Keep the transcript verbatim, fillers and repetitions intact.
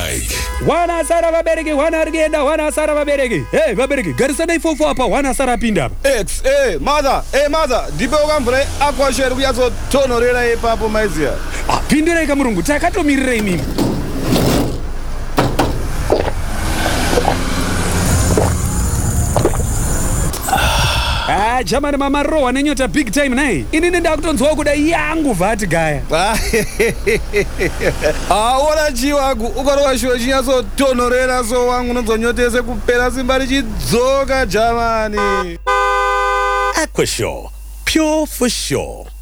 Mike. Wana sara vabereki, wana rienda, wana sara vabereki. Hey, vabereki, garisana ifofo hapa, wana sara pinda hapa. Ex, eh, mother, eh, mother, dipe ukamvura akwashere kuyazo tonorera ipapo maizia. Ah, pindira ika murungu, takatomirira imimi. Ah, jamani mama roa nenyota big time nai. Ini nenda kutonzwa kuda yangu vati gaya. Ah, ora chiwagu, ukarowa shiwa chinyaso tonorera so wangu nonzonyotese kupera simbari chidzoka jamani. Aquasure, pure for sure.